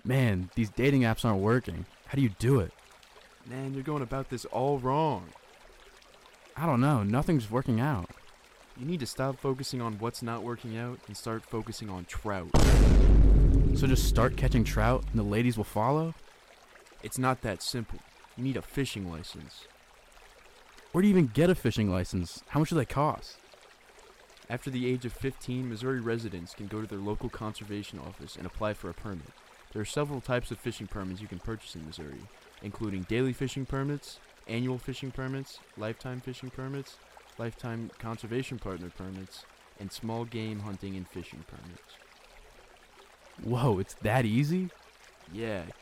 Man, these dating apps aren't working. How do you do it? Man, you're going about this all wrong. I don't know. Nothing's working out. You need to stop focusing on what's not working out and start focusing on trout. So just start catching trout and the ladies will follow? It's not that simple. You need a fishing license. Where do you even get a fishing license? How much do they cost? After the age of 15, Missouri residents can go to their local conservation office and apply for a permit. There are several types of fishing permits you can purchase in Missouri, including daily fishing permits, annual fishing permits, lifetime fishing permits, lifetime conservation partner permits, and small game hunting and fishing permits. Whoa, it's that easy? Yeah,